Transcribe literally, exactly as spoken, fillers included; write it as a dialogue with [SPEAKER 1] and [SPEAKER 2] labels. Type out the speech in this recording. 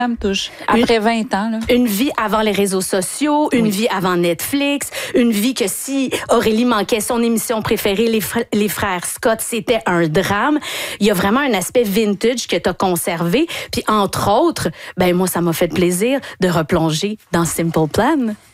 [SPEAKER 1] Ça me touche. Après une, vingt ans. Là.
[SPEAKER 2] Une vie avant les réseaux sociaux, une oui. vie avant Netflix, une vie que si Aurélie manquait son émission préférée, les, fr- les frères Scott, c'était un drame. Il y a vraiment un aspect vintage que tu as conservé. Puis entre autres, ben moi, ça m'a fait plaisir de replonger dans Simple Plan.